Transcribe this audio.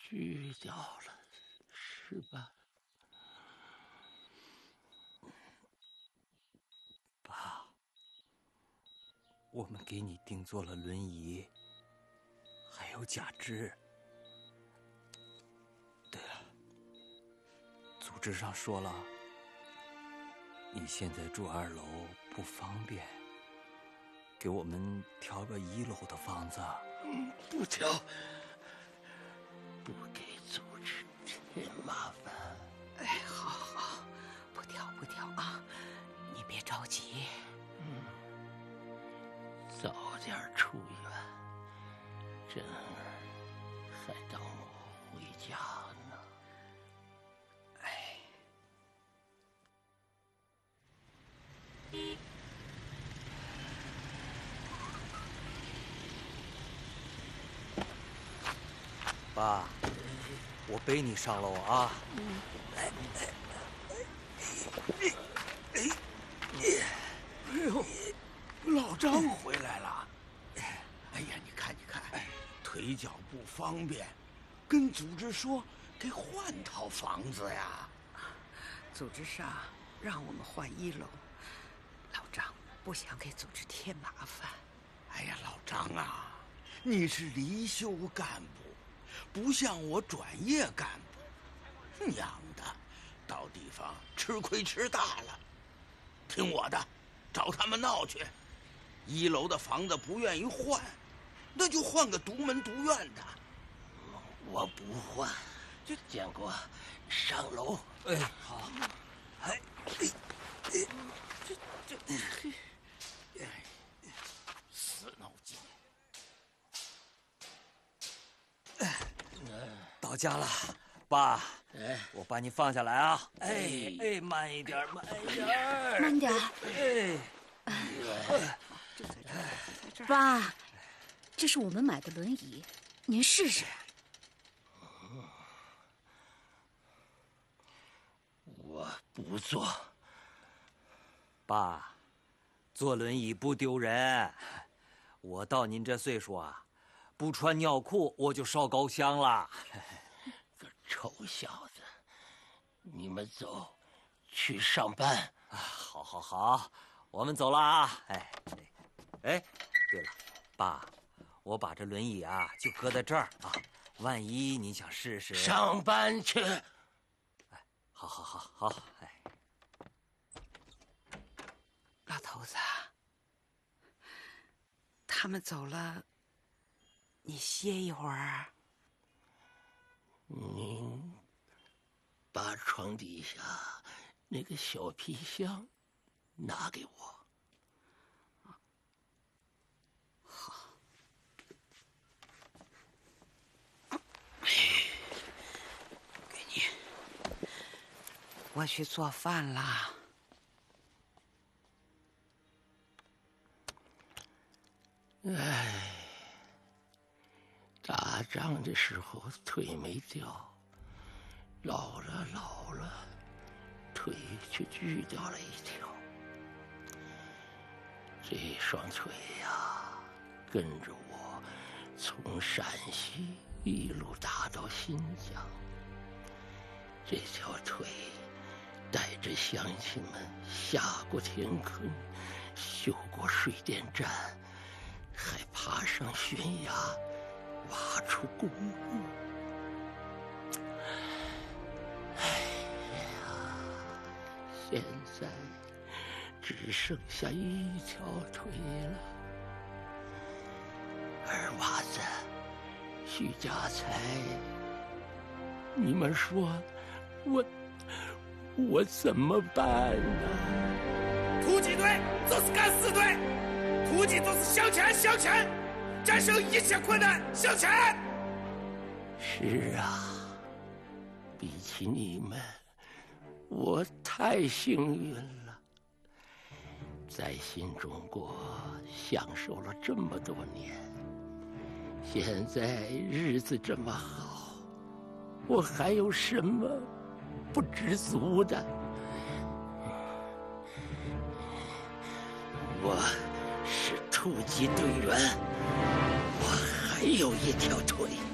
锯掉了，是吧？ 爸，我们给你定做了轮椅，还有假肢。对了，组织上说了，你现在住2楼不方便，给我们挑个1楼的房子。 不挑，不给组织添麻烦。 哎，好，不挑啊，你别着急。 早点出院，珍儿还等我回家呢。 哎， 爸，我背你上楼啊。 哎呦，老张回来了！哎呀，你看，腿脚不方便，跟组织说给换套房子呀。 组织上让我们换1楼，老张不想给组织添麻烦。 哎呀，老张啊，你是离休干部，不像我转业干部，娘的，到地方吃亏吃大了。听我的，找他们闹去。1楼的房子不愿意换，那就换个独门独院的。我不换，就建国上楼。 哎，好。哎， 死脑筋。 到家了，爸。 哎， 我把你放下来啊！哎，慢一点，慢点。 慢点。爸，这是我们买的轮椅，您试试。 我不坐。 爸，坐轮椅不丢人。我到您这岁数啊，不穿尿裤我就烧高香了。 个臭小子，你们走，去上班。 好，我们走了啊！哎，对了，爸，我把这轮椅啊就搁在这儿啊，万一你想试试。 上班去。 哎，好，哎。 老头子，他们走了，你歇一会儿。 您把床底下那个小皮箱拿给我。 好。给你。我去做饭啦。 哎，打仗的时候腿没掉，老了，腿却锯掉了1条。这双腿呀，跟着我从陕西一路打到新疆。这条腿带着乡亲们下过田坑，修过水电站，还爬上悬崖，挖出公路。哎呀，现在只剩下1条腿了。二娃子，徐家财，你们说我怎么办呢？ 突击队就是敢死队，突击就是向前，战胜一切困难，向前。 是啊，比起你们，我太幸运了，在新中国享受了这么多年，现在日子这么好，我还有什么不知足的？我是突击队员，我还有1条腿。